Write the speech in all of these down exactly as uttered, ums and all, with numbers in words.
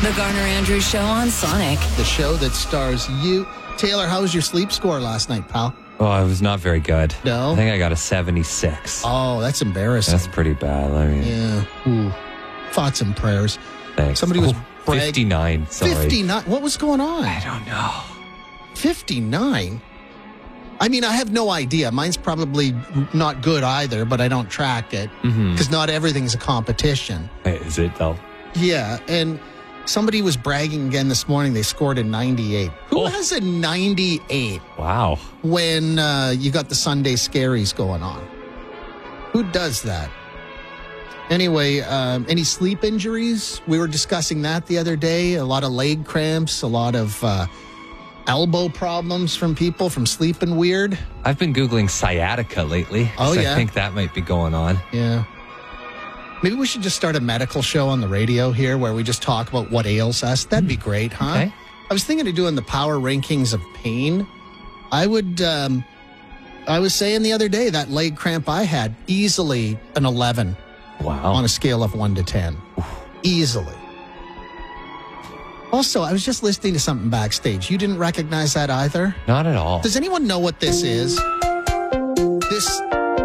The Garner Andrews Show on Sonic. The show that stars you. Taylor, how was your sleep score last night, pal? Oh, it was not very good. No? I think I got a seventy-six. Oh, that's embarrassing. That's pretty bad. I mean, yeah. Ooh. Thoughts and prayers. Thanks. Somebody was oh, brag- fifty-nine. Sorry. fifty-nine. What was going on? I don't know. fifty-nine? I mean, I have no idea. Mine's probably not good either, but I don't track it because Mm-hmm. not everything's a competition. Is it though? Yeah, and somebody was bragging again this morning. They scored a ninety-eight. Who Oh. has a ninety-eight Wow. when uh, you got the Sunday scaries going on? Who does that? Anyway, um, any sleep injuries? We were discussing that the other day. A lot of leg cramps, a lot of uh, elbow problems from people from sleeping weird. I've been Googling sciatica lately. Oh, 'cause yeah. I think that might be going on. Yeah. Maybe we should just start a medical show on the radio here where we just talk about what ails us. That'd be great, huh? Okay. I was thinking of doing the power rankings of pain. I would, um, I was saying the other day that leg cramp I had, easily an eleven Wow. on a scale of one to ten. Easily. Also, I was just listening to something backstage. You didn't recognize that either? Not at all. Does anyone know what this is? This.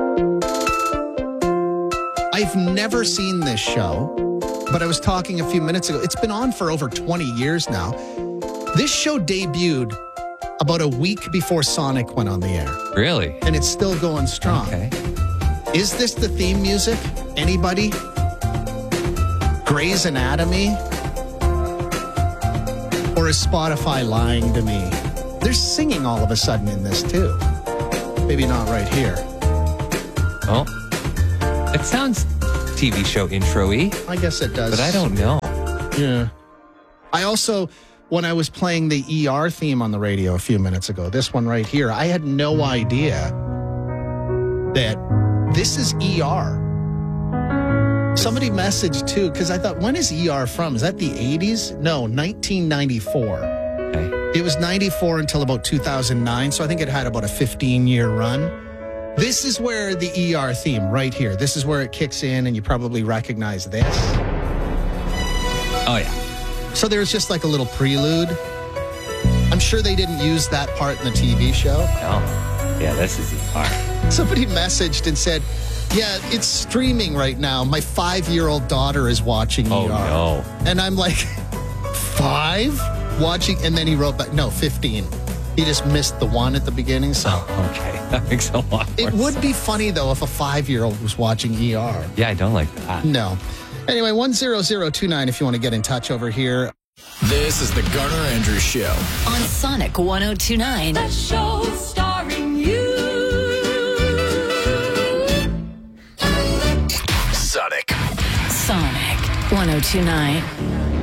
I've never seen this show, but I was talking a few minutes ago. It's been on for over twenty years now. This show debuted about a week before Sonic went on the air, Really? and it's still going strong. Okay. Is this the theme music? Anybody? Grey's Anatomy? Or is Spotify lying to me? They're singing all of a sudden in this too. Maybe not right here. Oh, it sounds T V show intro-y, I guess it does. but I don't know. Yeah. I also, when I was playing the E R theme on the radio a few minutes ago, this one right here, I had no idea that this is E R. Somebody messaged too, because I thought, when is E R from? Is that the eighties? No, nineteen ninety-four. Okay. It was ninety-four until about two thousand nine, so I think it had about a fifteen-year run. This is where the E R theme, right here, this is where it kicks in, and you probably recognize this. Oh, yeah. So there's just like a little prelude. I'm sure they didn't use that part in the T V show. No. Yeah, this is E R. Somebody messaged and said, yeah, it's streaming right now. My five-year-old daughter is watching Oh, E R. no. And I'm like, five? Watching? And then he wrote back, no, fifteen. He just missed the one at the beginning. So Oh, okay. That makes a lot more it would sense. be funny, though, if a five-year-old was watching E R. Yeah, I don't like that. No. Anyway, one zero zero two nine if you want to get in touch over here. This is the Garner Andrews Show. On Sonic one oh two point nine. The show starring you. Sonic. Sonic one oh two point nine.